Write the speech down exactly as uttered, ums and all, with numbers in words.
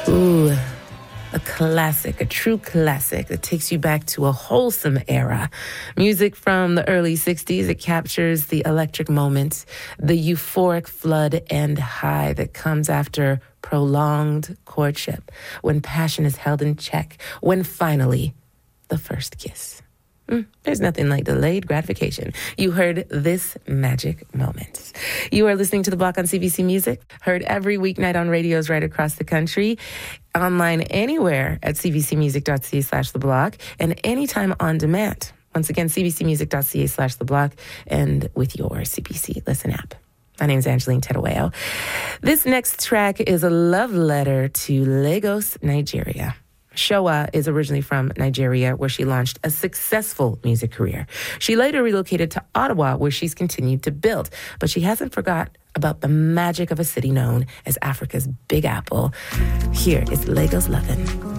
Ooh, a classic, a true classic that takes you back to a wholesome era. Music from the early sixties, it captures the electric moment, the euphoric flood and high that comes after prolonged courtship, when passion is held in check, when finally the first kiss. Mm, there's nothing like delayed gratification. You heard this magic moment. You are listening to The Block on C B C Music, heard every weeknight on radios right across the country, online anywhere at cbcmusic.ca slash The Block, and anytime on demand. Once again, cbcmusic.ca slash The Block, and with your C B C Listen app. My name is Angeline Terueo. This next track is a love letter to Lagos, Nigeria. Showa is originally from Nigeria, where she launched a successful music career. She later relocated to Ottawa, where she's continued to build, but she hasn't forgot about the magic of a city known as Africa's Big Apple. Here is Lagos Lovin'.